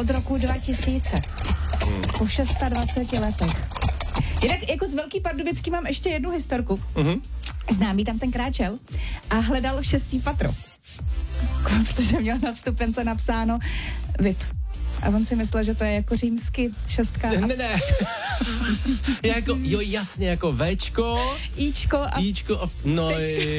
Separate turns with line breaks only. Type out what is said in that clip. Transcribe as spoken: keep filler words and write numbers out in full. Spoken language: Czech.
od roku dva tisíce. Hmm. Po dvaceti šesti letech. Jinak jako z Velký Pardubický mám ještě jednu historku. Mm-hmm. Známý tam ten kráčel a hledal šestý patro. Protože měl na vstupence napsáno V I P. A on si myslel, že to je jako římsky šestka. A...
Ne, ne. jako, jo, jasně, jako Včko.
Ičko a...
Ičko a... No,